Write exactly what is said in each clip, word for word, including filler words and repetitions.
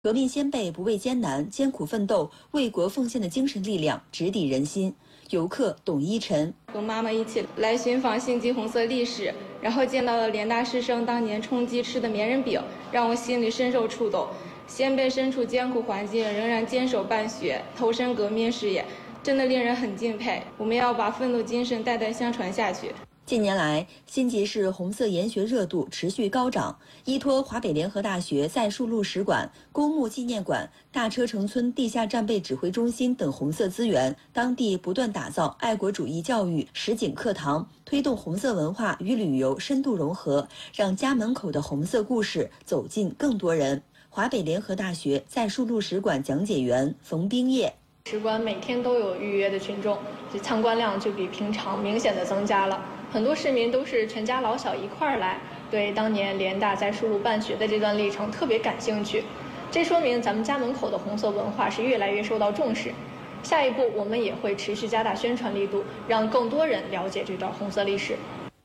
革命先辈不畏艰难、艰苦奋斗、为国奉献的精神力量直抵人心。游客董一晨和妈妈一起来寻访星际红色历史，然后见到了联大师生当年充饥吃的棉人饼，让我心里深受触动。先辈身处艰苦环境，仍然坚守办学，投身革命事业，真的令人很敬佩。我们要把奋斗精神代代相传下去。 近年来，新集市红色研学热度持续高涨。依托华北联合大学在树路使馆、公墓纪念馆、大车城村地下战备指挥中心等红色资源，当地不断打造爱国主义教育实景课堂，推动红色文化与旅游深度融合，让家门口的红色故事走进更多人。华北联合大学在树路使馆讲解员冯冰叶。 使馆每天都有预约的群众，这参观量就比平常明显的增加了。很多市民都是全家老小一块儿来，对当年联大在树路办学的这段历程特别感兴趣。这说明咱们家门口的红色文化是越来越受到重视。下一步我们也会持续加大宣传力度，让更多人了解这段红色历史。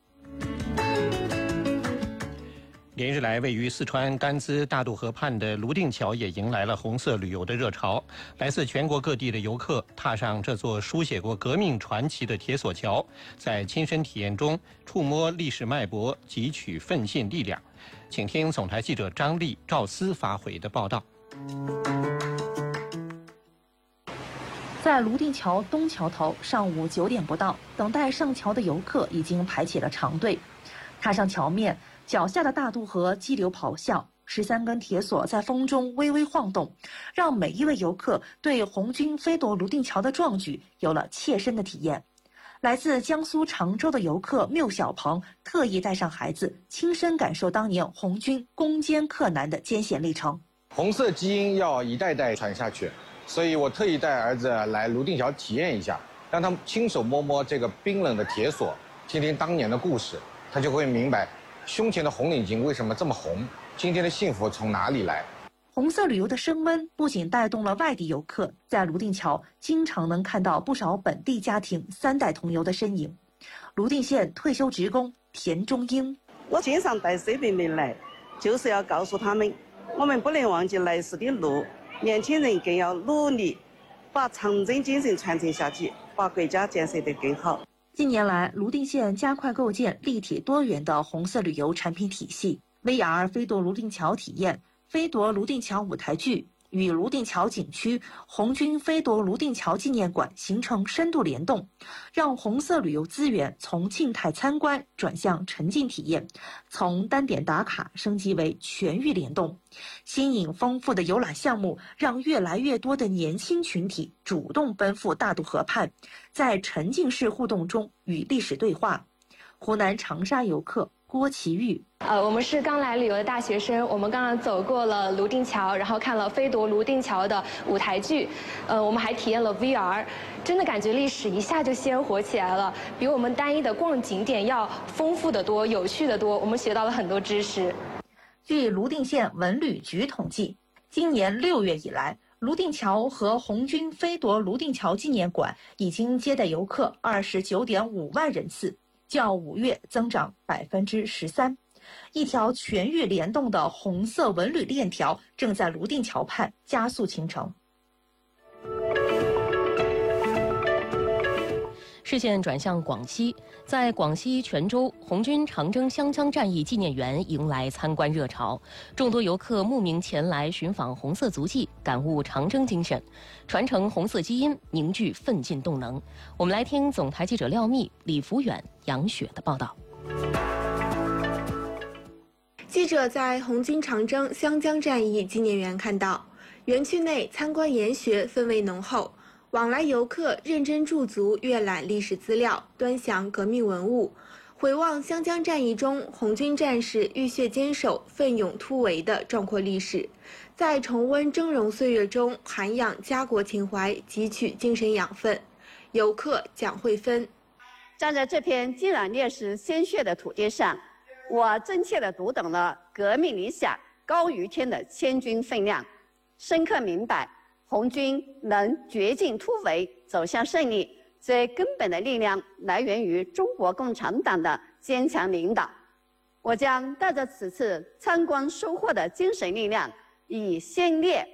连日来，位于四川甘孜大渡河畔的泸定桥也迎来了红色旅游的热潮。来自全国各地的游客踏上这座书写过革命传奇的铁索桥，在亲身体验中触摸历史脉搏，汲取奋进力量。请听总台记者张丽、赵思发回的报道。 在泸定桥东桥头，上午九点不到，等待上桥的游客已经排起了长队。踏上桥面，脚下的大渡河激流咆哮，十三根铁索在风中微微晃动，让每一位游客对红军飞夺泸定桥的壮举有了切身的体验。来自江苏常州的游客缪小鹏特意带上孩子，亲身感受当年红军攻坚克难的艰险历程。 红色基因要一代代传下去，所以我特意带儿子来泸定桥体验一下，让他们亲手摸摸这个冰冷的铁索，听听当年的故事，他就会明白胸前的红领巾为什么这么红，今天的幸福从哪里来。 红色旅游的升温不仅带动了外地游客，在泸定桥经常能看到不少本地家庭三代同游的身影。泸定县退休职工田中英， 我经常带孙辈们来，就是要告诉他们，我们不能忘记来时的路，年轻人更要努力把长征精神传承下去，把国家建设得更好。 近年来，泸定县加快构建立体多元的红色旅游产品体系 ，V R 飞夺泸定桥体验、飞夺泸定桥舞台剧与泸定桥景区、红军飞夺泸定桥纪念馆形成深度联动，让红色旅游资源从静态参观转向沉浸体验，从单点打卡升级为全域联动。新颖丰富的游览项目让越来越多的年轻群体主动奔赴大渡河畔，在沉浸式互动中与历史对话。湖南长沙游客郭奇玉， 呃，我们是刚来旅游的大学生，我们刚刚走过了泸定桥，然后看了飞夺泸定桥的舞台剧，呃，我们还体验了 V R， 真的感觉历史一下就鲜活起来了，比我们单一的逛景点要丰富得多，有趣得多，我们学到了很多知识。 据泸定县文旅局统计，今年六月以来，泸定桥和红军飞夺泸定桥纪念馆已经接待游客二十九点五万人次，较五月增长百分之十三。一条全域联动的红色文旅链条正在泸定桥畔加速形成。 视线转向广西，在广西全州，红军长征湘江战役纪念园迎来参观热潮，众多游客慕名前来寻访红色足迹，感悟长征精神，传承红色基因，凝聚奋进动能。我们来听总台记者廖密、李福远、杨雪的报道。 记者在红军长征湘江战役纪念园看到，园区内参观研学氛围浓厚。往来游客认真驻足阅览历史资料，端详革命文物，回望湘江战役中红军战士浴血坚守、奋勇突围的壮阔历史，在重温峥嵘岁月中涵养家国情怀，汲取精神养分。游客蒋慧芬， 站在这片浸染烈士鲜血的土地上，我真切地读懂了革命理想高于天的千钧分量，深刻明白红军能绝境突围走向胜利，最根本的力量来源于中国共产党的坚强领导。我将带着此次参观收获的精神力量， 以先烈